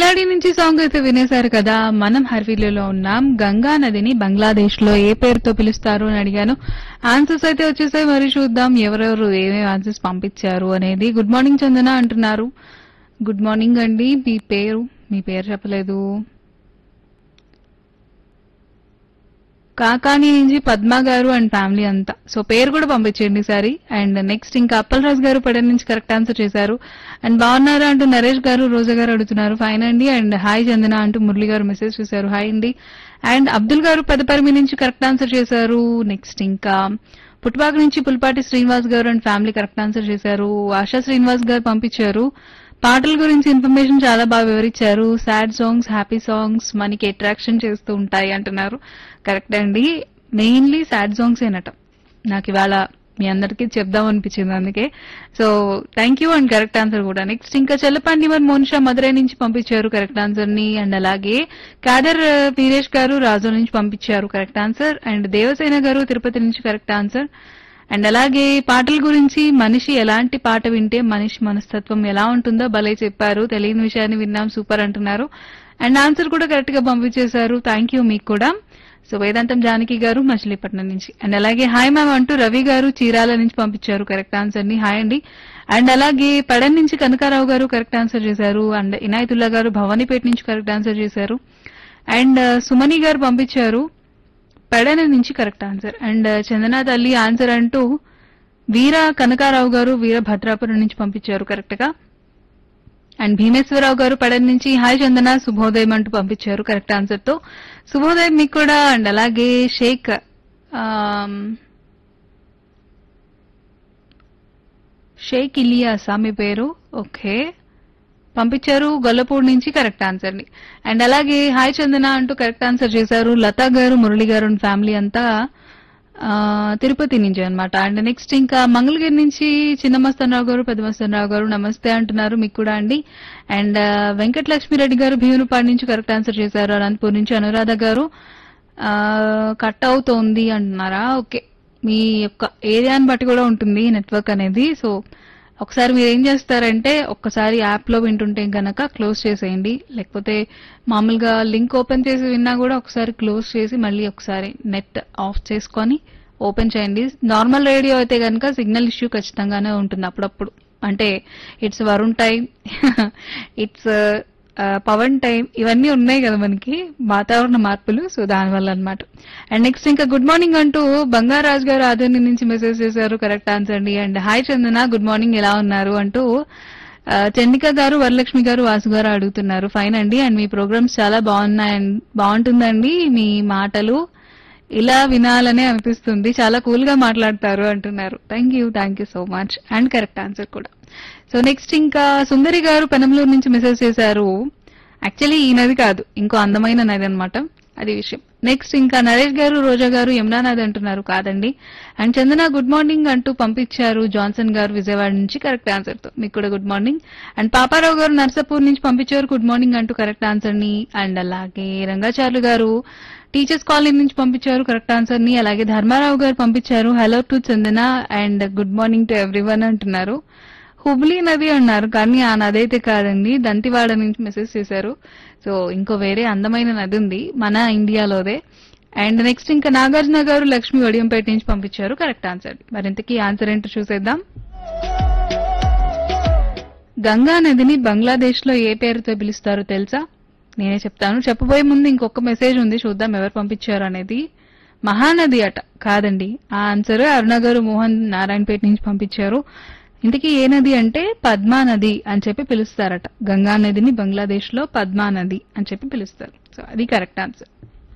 కిలాడి నుంచి సాంగ్ అయితే వినేశారు కదా. మనం హర్వీలో ఉన్నాం. గంగా నదిని బంగ్లాదేశ్ లో ఏ పేరుతో పిలుస్తారు అని అడిగాను. ఆన్సర్స్ అయితే వచ్చేసాయి. మరి చూద్దాం ఎవరెవరు ఏమేమి ఆన్సర్స్ పంపించారు అనేది. గుడ్ మార్నింగ్ చందన అంటున్నారు. గుడ్ మార్నింగ్ అండి. మీ పేరు చెప్పలేదు. కాకాని నుంచి పద్మ గారు అండ్ ఫ్యామిలీ అంతా. సో పేరు కూడా పంపించండి సారి. అండ్ నెక్స్ట్ ఇంకా అప్పల్ రాజు గారు పడన్ నుంచి కరెక్ట్ ఆన్సర్ చేశారు. అండ్ బాగున్నారా అంటూ నరేష్ గారు రోజా గారు అడుగుతున్నారు. ఫైన్ అండి. అండ్ హాయ్ చందన అంటూ మురళి గారు మెసేజ్ చేశారు. హాయ్ అండి. అండ్ అబ్దుల్ గారు పెదపరిమి నుంచి కరెక్ట్ ఆన్సర్ చేశారు. నెక్స్ట్ ఇంకా పుట్టుపాక నుంచి పుల్పాటి శ్రీనివాస్ గారు అండ్ ఫ్యామిలీ కరెక్ట్ ఆన్సర్ చేశారు. ఆశా శ్రీనివాస్ గారు పంపించారు. పాటల గురించి ఇన్ఫర్మేషన్ చాలా బాగా వివరించారు. సాడ్ సాంగ్స్, హ్యాపీ సాంగ్స్ మనకి అట్రాక్షన్ చేస్తూ ఉంటాయి అంటున్నారు. కరెక్ట్ అండి. Mainly sad songs ఏనట. నాకు ఇవాళ మీ అందరికీ చెప్దాం అనిపించింది అందుకే. So thank you and correct answer కూడా. నెక్స్ట్ ఇంకా చెల్లపాండి మరి మోనిషా మధురై నుంచి పంపించారు కరెక్ట్ ఆన్సర్ ని. అండ్ అలాగే కాదర్ వీరేష్ గారు రాజు నుంచి పంపించారు కరెక్ట్ ఆన్సర్. అండ్ దేవసేన గారు తిరుపతి నుంచి కరెక్ట్ ఆన్సర్. అండ్ అలాగే పాటల గురించి మనిషి ఎలాంటి పాట వింటే మనిషి మనస్తత్వం ఎలా ఉంటుందో భలే చెప్పారు. తెలియని విషయాన్ని విన్నాం సూపర్ అంటున్నారు. అండ్ ఆన్సర్ కూడా కరెక్ట్ గా పంపించేశారు. థ్యాంక్ యూ మీకు కూడా. సో వేదాంతం జానకి గారు మచిలీపట్నం నుంచి. అండ్ అలాగే హాయ్ మ్యామ్ అంటూ రవి గారు చీరాల నుంచి పంపించారు కరెక్ట్ ఆన్సర్ ని. హాయ్ అండి. అండ్ అలాగే పడన్ నుంచి కనకారావు గారు కరెక్ట్ ఆన్సర్ చేశారు. అండ్ ఇనాయతుల్లా గారు భవానీపేట నుంచి కరెక్ట్ ఆన్సర్ చేశారు. అండ్ సుమని గారు పంపించారు పెడన నుంచి కరెక్ట్ ఆన్సర్. అండ్ చందనా తల్లి ఆన్సర్ అంటూ వీర కనకారావు గారు వీరభద్రాపురం నుంచి పంపించారు కరెక్ట్ గా. అండ్ భీమేశ్వరరావు గారు పెడన్ నుంచి హాయ్ చందన శుభోదయం అంటూ పంపించారు కరెక్ట్ ఆన్సర్ తో. శుభోదయం మీకు కూడా. అండ్ అలాగే షేక్ ఇలియాసా మీ పేరు? ఓకే పంపించారు గొల్లపూడి నుంచి కరెక్ట్ ఆన్సర్ ని. అండ్ అలాగే హాయ్ చందన అంటూ కరెక్ట్ ఆన్సర్ చేశారు లతా గారు మురళి గారు ఫ్యామిలీ అంతా తిరుపతి నుంచి అన్నమాట. అండ్ నెక్స్ట్ ఇంకా మంగళగిరి నుంచి చిన్నమస్తనరావు గారు పెద్దమస్తనరావు గారు నమస్తే అంటున్నారు మీకు కూడా అండి. అండ్ వెంకటలక్ష్మిరెడ్డి గారు భీమునిపాడు నుంచి కరెక్ట్ ఆన్సర్ చేశారు. అనంతపూర్ నుంచి అనురాధ గారు కట్ అవుతోంది అంటున్నారా? ఓకే మీ యొక్క ఏరియాని బట్టి కూడా ఉంటుంది నెట్వర్క్ అనేది. సో ఒకసారి మీరు ఏం చేస్తారంటే ఒక్కసారి యాప్ లో వింటుంటే గనక క్లోజ్ చేసేయండి. లేకపోతే మామూలుగా లింక్ ఓపెన్ చేసి విన్నా కూడా ఒకసారి క్లోజ్ చేసి మళ్ళీ ఒకసారి నెట్ ఆఫ్ చేసుకొని ఓపెన్ చేయండి. నార్మల్ రేడియో అయితే గనక సిగ్నల్ ఇష్యూ ఖచ్చితంగానే ఉంటుంది అప్పుడప్పుడు. అంటే it's Varun time, it's Pawan time, ఇవన్నీ ఉన్నాయి కదా మనకి వాతావరణ మార్పులు. సో దానివల్ల అన్నమాట. అండ్ నెక్స్ట్ ఇంకా గుడ్ మార్నింగ్ అంటూ బంగారాజు గారు ఆదర్ని నుంచి మెసేజ్ చేశారు కరెక్ట్ ఆన్సర్ అండి. And hi Chandana good morning ఎలా ఉన్నారు అంటూ చండిక గారు వరలక్ష్మి గారు వాసు గారు అడుగుతున్నారు. ఫైన్ అండి. అండ్ మీ ప్రోగ్రామ్స్ చాలా బాగుంటుందండి. మీ మాటలు ఇలా వినాలనే అనిపిస్తుంది. చాలా కూల్ గా మాట్లాడతారు అంటున్నారు. Thank you so much. And correct answer కూడా. సో నెక్స్ట్ ఇంకా సుందరి గారు పెనంలూరు నుంచి మెసేజ్ చేశారు. యాక్చువల్లీ ఈ నది కాదు ఇంకో అందమైన నది అనమాట, అది విషయం. నెక్స్ట్ ఇంకా నరేష్ గారు రోజా గారు యమునా నది అంటున్నారు. కాదండి. అండ్ చందన గుడ్ మార్నింగ్ అంటూ పంపించారు జాన్సన్ గారు విజయవాడ నుంచి కరెక్ట్ ఆన్సర్ తో. మీకు కూడా గుడ్ మార్నింగ్. అండ్ పాపారావు గారు నర్సాపూర్ నుంచి పంపించారు గుడ్ మార్నింగ్ అంటూ కరెక్ట్ ఆన్సర్ ని. అండ్ అలాగే రంగాచార్లు గారు టీచర్స్ కాలనీ నుంచి పంపించారు కరెక్ట్ ఆన్సర్ ని. అలాగే ధర్మారావు గారు పంపించారు hello to Chandana and good morning to everyone అంటున్నారు. హుబ్లీ నది అన్నారు కానీ ఆ నది అయితే కాదండి, దంతివాడ నుంచి మెసేజ్ చేశారు. సో ఇంకో వేరే అందమైన నది ఉంది మన ఇండియాలోదే. అండ్ నెక్స్ట్ ఇంకా నాగార్జున గారు లక్ష్మి వడియంపేట నుంచి పంపించారు కరెక్ట్ ఆన్సర్. మరింతకీ ఆన్సర్ ఏంటో చూసేద్దాం. గంగా నదిని బంగ్లాదేశ్ లో ఏ పేరుతో పిలుస్తారో తెలుసా? నేనే చెప్తాను. చెప్పబోయే ముందు ఇంకొక మెసేజ్ ఉంది, చూద్దాం ఎవరు పంపించారు అనేది. మహానది అట. కాదండి. ఆ ఆన్సర్ అరుణ గారు మోహన్ నారాయణపేట నుంచి పంపించారు. ఇంతకీ ఏ నది అంటే పద్మా నది అని చెప్పి పిలుస్తారట. గంగా నదిని బంగ్లాదేశ్ లో పద్మా నది అని చెప్పి పిలుస్తారు. సో అది కరెక్ట్ ఆన్సర్.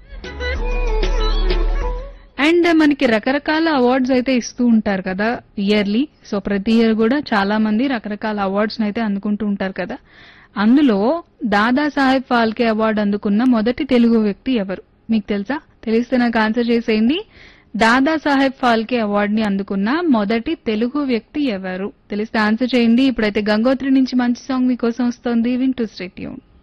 అండ్ మనకి రకరకాల అవార్డ్స్ అయితే ఇస్తూ ఉంటారు కదా ఇయర్లీ. సో ప్రతి ఇయర్ కూడా చాలా మంది రకరకాల అవార్డ్స్ అయితే అందుకుంటూ ఉంటారు కదా. అందులో దాదాసాహెబ్ ఫాల్కే అవార్డు అందుకున్న మొదటి తెలుగు వ్యక్తి ఎవరు మీకు తెలుసా? తెలిస్తే నాకు ఆన్సర్ చేసేయండి. దాదాసాహెబ్ ఫాల్కే అవార్డుని అందుకున్న మొదటి తెలుగు వ్యక్తి ఎవరు తెలిస్తే ఆన్సర్ చేయండి. ఇప్పుడైతే గంగోత్రి నుంచి మంచి సాంగ్ మీకోసం వస్తోంది. వింటూ స్టే ట్యూన్డ్.